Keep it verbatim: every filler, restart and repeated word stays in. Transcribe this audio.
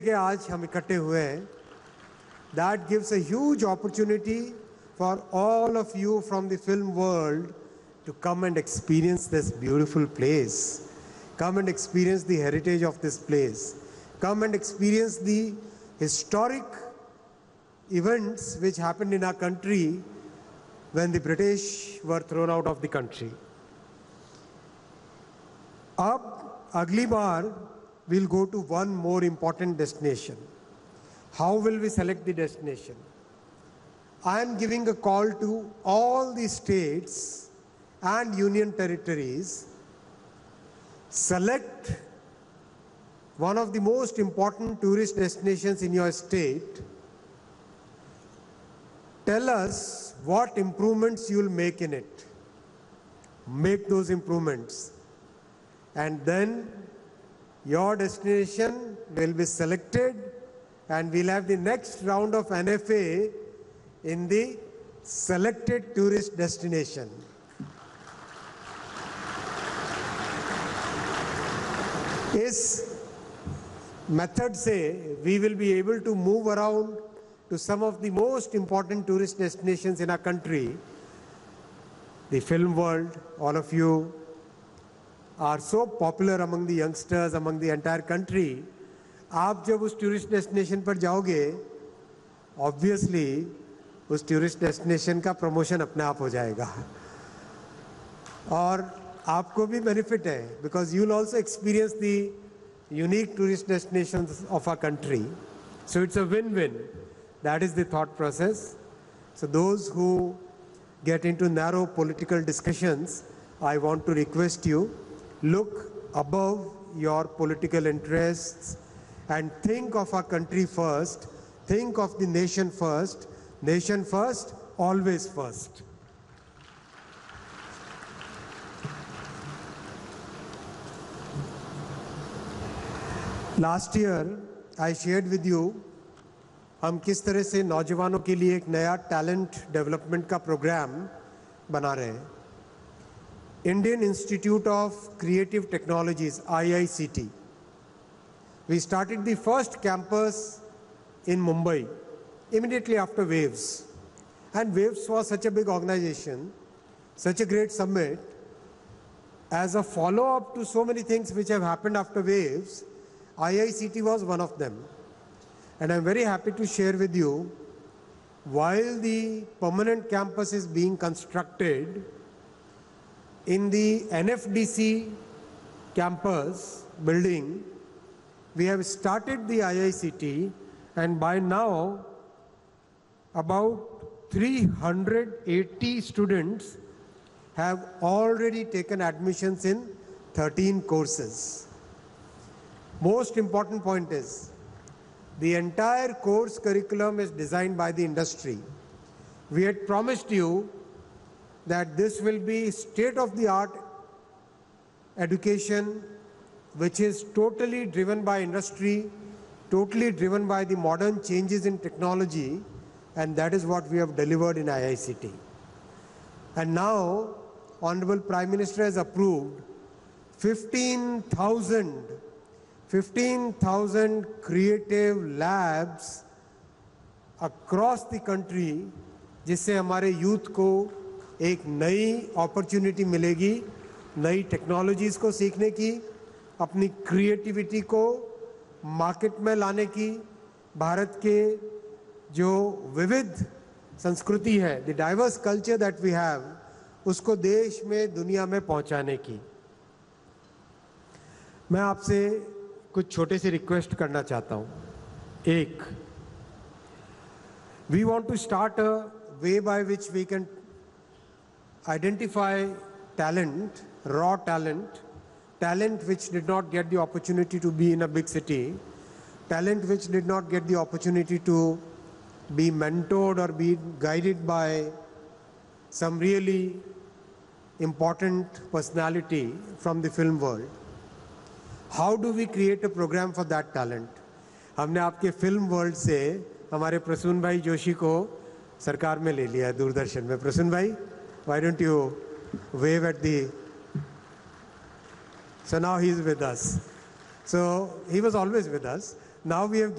के आज हम इकट्ठे हुए हैं, that gives a huge opportunity for all of you from the film world to come and experience this beautiful place. Come and experience the heritage of this place. Come and experience the historic events which happened in our country when the British were thrown out of the country. अब अगली बार we'll go to one more important destination. How will we select the destination? I am giving a call to all the states and union territories. Select one of the most important tourist destinations in your state. Tell us what improvements you will make in it. Make those improvements. And then your destination will be selected and we'll have the next round of N F A in the selected tourist destination. This method say we will be able to move around to some of the most important tourist destinations in our country. The film world, all of you are so popular among the youngsters, among the entire country. आप जब उस tourist destination पर जाओगे, obviously उस tourist destination का promotion अपने आप हो जाएगा और आपको भी बेनिफिट है because you will also experience the unique tourist destinations of our country. So it's a win-win. That is the thought process. So those who get into narrow political discussions, I want to request you, look above your political interests and think of our country first, think of the nation first. Nation first, always first. Last year, I shared with you हम किस तरह से नौजवानों के लिए एक नया talent development का प्रोग्राम बना रहे हैं. Indian Institute of Creative Technologies, I I C T. We started the first campus in Mumbai immediately after Waves. And Waves was such a big organization, such a great summit. As a follow-up to so many things which have happened after Waves, I I C T was one of them. And I'm very happy to share with you, while the permanent campus is being constructed, in the N F D C campus building, we have started the I I C T, and by now about three hundred eighty students have already taken admissions in thirteen courses. Most important point is, the entire course curriculum is designed by the industry. We had promised you that this will be state-of-the-art education which is totally driven by industry, totally driven by the modern changes in technology, and that is what we have delivered in I I C T. And now, Honorable Prime Minister has approved fifteen thousand fifteen thousand creative labs across the country, जिससे हमारे youth को एक नई opportunity मिलेगी, नई technologies को सीखने की, अपनी क्रिएटिविटी को मार्केट में लाने की, भारत के जो विविध संस्कृति है, the diverse culture that we have, उसको देश में, दुनिया में पहुंचाने की. मैं आपसे कुछ छोटे से रिक्वेस्ट करना चाहता हूं. एक, we want to start a way by which we can identify talent, raw talent, talent which did not get the opportunity to be in a big city, talent which did not get the opportunity to be mentored or be guided by some really important personality from the film world. How do we create a program for that talent? हमने आपके film world से हमारे प्रसून भाई जोशी को सरकार में ले लिया है, दूरदर्शन में. प्रसून भाई, why don't you wave at the... So now he is with us. So he was always with us. Now we have